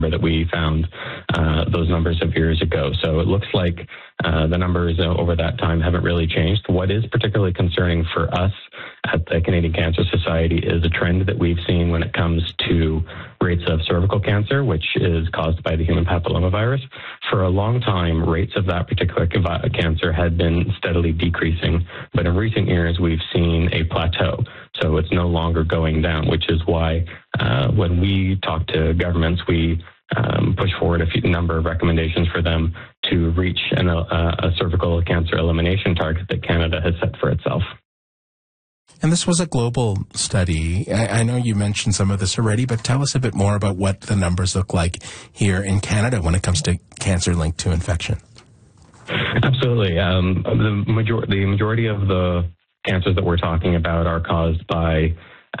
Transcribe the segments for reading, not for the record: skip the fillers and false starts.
that we found those numbers of years ago. So it looks like the numbers over that time haven't really changed. What is particularly concerning for us at the Canadian Cancer Society is a trend that we've seen when it comes to rates of cervical cancer, which is caused by the human papillomavirus. For a long time, rates of that particular cancer had been steadily decreasing, but in recent years, we've seen a plateau. So it's no longer going down, which is why when we talk to governments, we push forward a number of recommendations for them to reach a cervical cancer elimination target that Canada has set for itself. And this was a global study. I know you mentioned some of this already, but tell us a bit more about what the numbers look like here in Canada when it comes to cancer linked to infection. Absolutely. The majority of the cancers that we're talking about are caused by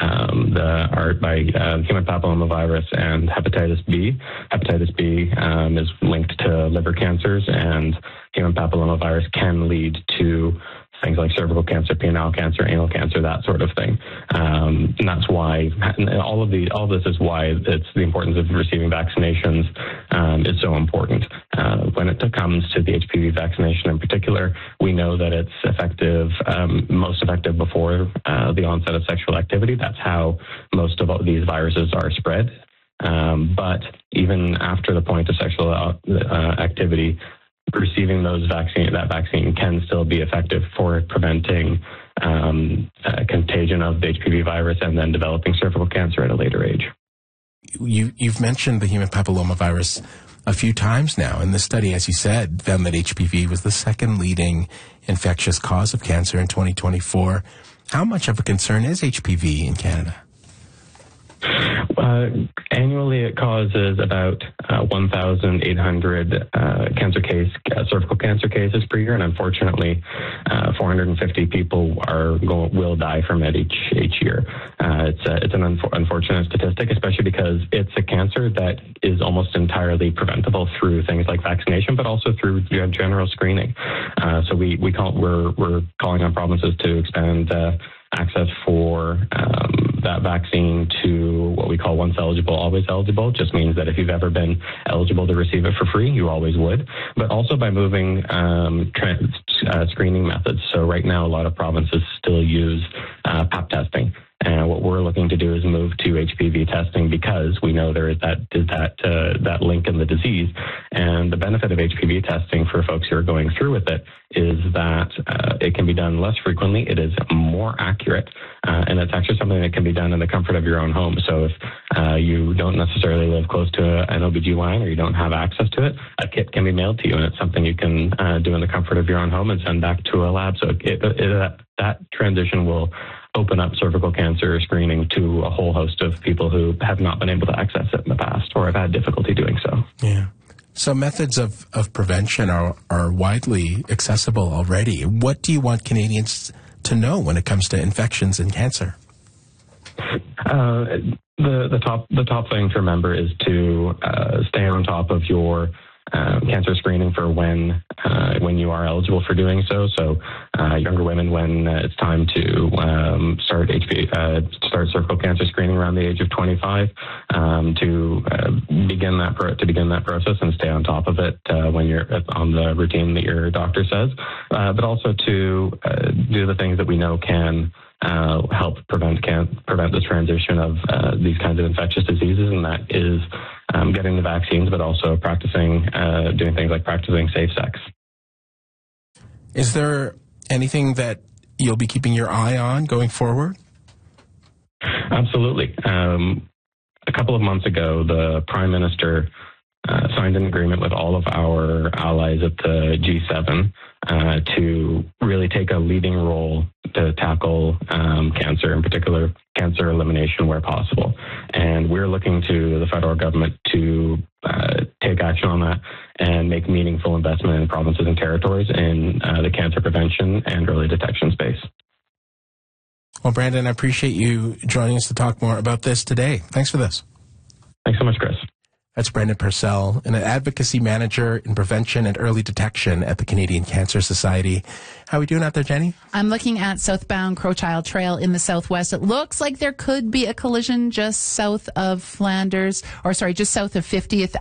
human papillomavirus and hepatitis B. Hepatitis B is linked to liver cancers, and human papillomavirus can lead to things like cervical cancer, penile cancer, anal cancer, that sort of thing. And that's why all this is why it's the importance of receiving vaccinations is so important. When it comes to the HPV vaccination in particular, we know that it's effective, most effective before the onset of sexual activity. That's how most of these viruses are spread. But even after the point of sexual activity, receiving that vaccine can still be effective for preventing contagion of the HPV virus and then developing cervical cancer at a later age. You've mentioned the human papillomavirus a few times now, and the study, as you said, found that HPV was the second leading infectious cause of cancer in 2024. How much of a concern is HPV in Canada? Annually, it causes about 1,800 cervical cancer cases per year, and unfortunately, 450 people will die from it each year. It's an unfortunate statistic, especially because it's a cancer that is almost entirely preventable through things like vaccination, but also through general screening. So we're calling on provinces to expand access for that vaccine to what we call once eligible, always eligible. Just means that if you've ever been eligible to receive it for free, you always would. But also by moving screening methods. So right now, a lot of provinces still use Pap testing. And what we're looking to do is move to HPV testing because we know there is that link in the disease. And the benefit of HPV testing for folks who are going through with it is that it can be done less frequently. It is more accurate, and it's actually something that can be done in the comfort of your own home. So if you don't necessarily live close to an OBGYN or you don't have access to it, a kit can be mailed to you, and it's something you can do in the comfort of your own home and send back to a lab. So that transition will open up cervical cancer screening to a whole host of people who have not been able to access it in the past or have had difficulty doing so. Yeah. So methods of prevention are widely accessible already. What do you want Canadians to know when it comes to infections and cancer? The top thing to remember is to stay on top of your cancer screening for when you are eligible for doing so. So younger women, when it's time to start cervical cancer screening around the age of 25, to begin that process and stay on top of it when you're on the routine that your doctor says, but also to do the things that we know can help prevent the transition of these kinds of infectious diseases, and that is getting the vaccines, but also doing things like practicing safe sex. Is there anything that you'll be keeping your eye on going forward? Absolutely. A couple of months ago, the Prime Minister signed an agreement with all of our allies at the G7 to really take a leading role to tackle cancer, in particular cancer elimination where possible. And we're looking to the federal government to take action on that and make meaningful investment in provinces and territories in the cancer prevention and early detection space. Well, Brandon, I appreciate you joining us to talk more about this today. Thanks for this. Thanks so much, Chris. That's Brendan Purcell, an advocacy manager in prevention and early detection at the Canadian Cancer Society. How are we doing out there, Jenny? I'm looking at southbound Crowchild Trail in the southwest. It looks like there could be a collision just south of 50th